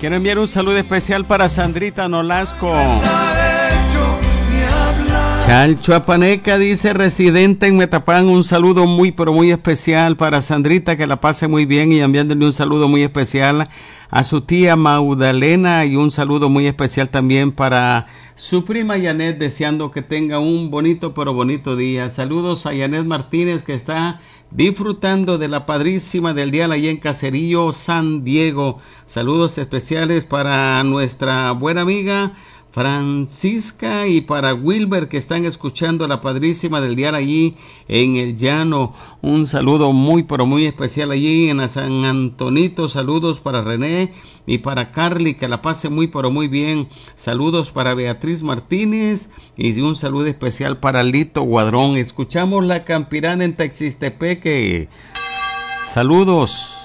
Quiero enviar un saludo especial para Sandrita Nolasco. Chalcho Apaneca dice, residente en Metapán, un saludo muy pero muy especial para Sandrita, que la pase muy bien, y enviándole un saludo muy especial a su tía Magdalena y un saludo muy especial también para su prima Yanet, deseando que tenga un bonito pero bonito día. Saludos a Yanet Martínez, que está disfrutando de la padrísima del día allá en Caserío San Diego. Saludos especiales para nuestra buena amiga Francisca y para Wilber, que están escuchando la padrísima del dial allí en el llano. Un saludo muy pero muy especial allí en San Antonito. Saludos para René y para Carly, que la pase muy pero muy bien. Saludos para Beatriz Martínez y un saludo especial para Lito Guadrón. Escuchamos la Campirana en Texistepeque. Saludos.